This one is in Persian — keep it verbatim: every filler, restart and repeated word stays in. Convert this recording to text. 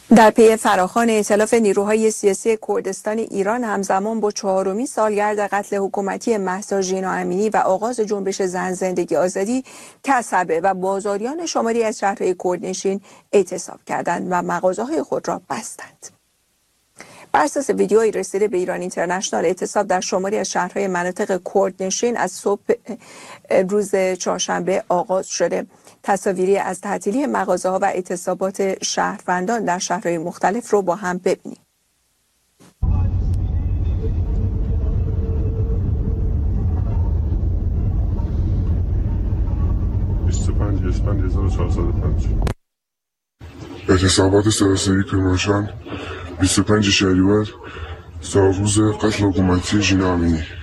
در پی فراخوان ائتلاف نیروهای سیاسی کردستان ایران همزمان با چهارمین سالگرد قتل حکومتی مهسا ژینا امینی و آغاز جنبش زن زندگی آزادی، کسبه و بازاریان شماری از شهرهای کردنشین اعتصاب کردند و مغازه‌های خود را بستند. بر اساس ویدیویی رسیده به ایران اینترنشنال، اعتصاب در شماری از شهرهای مناطق کردنشین از صبح روز چهارشنبه آغاز شده. تصاویری از تعطیلی مغازه‌ها و اعتصابات شهروندان در شهرهای مختلف رو با هم ببینیم. بیست و پنج اسفند هزار و چهارصد و پنج اعتصابات سراسری کرمانشاه بیست و پنج شهریور، سالروز قتل حکومتی ژینا امینی.